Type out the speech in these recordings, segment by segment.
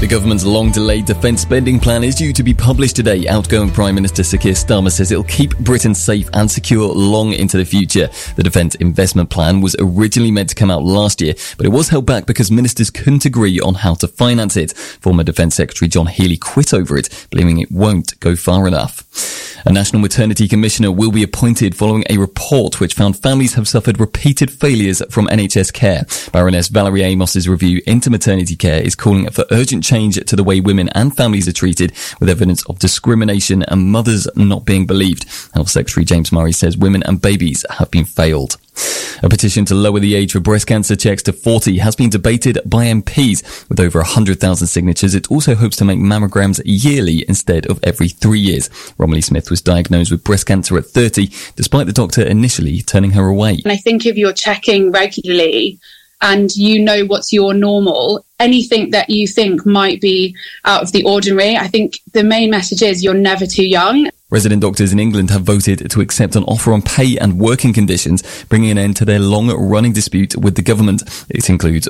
The government's long-delayed defence spending plan is due to be published today. Outgoing Prime Minister Sir Keir Starmer says it'll keep Britain safe and secure long into the future. The defence investment plan was originally meant to come out last year, but it was held back because ministers couldn't agree on how to finance it. Former Defence Secretary John Healey quit over it, believing it won't go far enough. A National Maternity Commissioner will be appointed following a report which found families have suffered repeated failures from NHS care. Baroness Valerie Amos's review into maternity care is calling for urgent change to the way women and families are treated, with evidence of discrimination and mothers not being believed. Health Secretary James Murray says women and babies have been failed. A petition to lower the age for breast cancer checks to 40 has been debated by MPs. With over 100,000 signatures, it also hopes to make mammograms yearly instead of every 3 years. Romilly Smith was diagnosed with breast cancer at 30, despite the doctor initially turning her away. And I think if you're checking regularly and you know what's your normal, anything that you think might be out of the ordinary, I think the main message is you're never too young. Resident doctors in England have voted to accept an offer on pay and working conditions, bringing an end to their long-running dispute with the government. It includes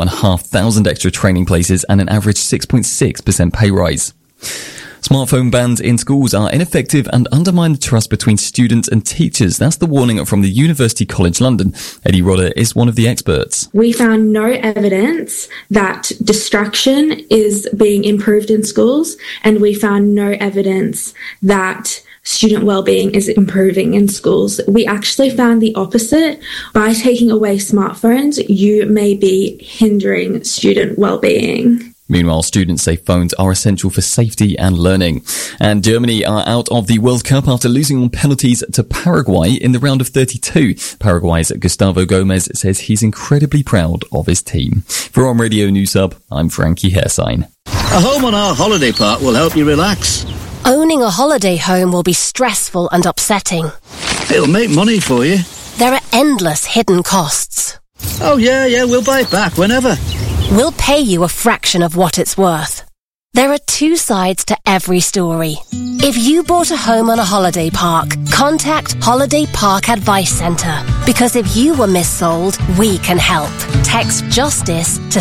4,500 extra training places and an average 6.6% pay rise. Smartphone bans in schools are ineffective and undermine the trust between students and teachers. That's the warning from the University College London. Eddie Rodder is one of the experts. We found no evidence that distraction is being improved in schools, and we found no evidence that student well-being is improving in schools. We actually found the opposite. By taking away smartphones, you may be hindering student well-being. Meanwhile, students say phones are essential for safety and learning. And Germany are out of the World Cup after losing on penalties to Paraguay in the round of 32. Paraguay's Gustavo Gomez says he's incredibly proud of his team. For On Radio News Hub, I'm Frankie Hairsign. A home on our holiday park will help you relax. Owning a holiday home will be stressful and upsetting. It'll make money for you. There are endless hidden costs. Oh, yeah, we'll buy it back whenever. We'll pay you a fraction of what it's worth. There are two sides to every story. If you bought a home on a holiday park, contact Holiday Park Advice Centre. Because if you were missold, we can help. Text JUSTICE to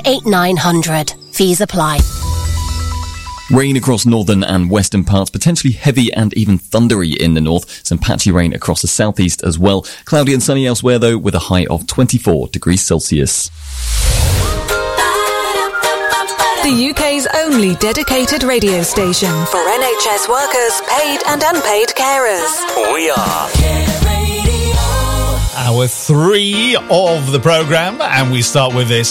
78900. Fees apply. Rain across northern and western parts, potentially heavy and even thundery in the north. Some patchy rain across the southeast as well. Cloudy and sunny elsewhere though, with a high of 24 degrees Celsius. The UK's only dedicated radio station for NHS workers, paid and unpaid carers. We are Hour 3 of the programme, and we start with this.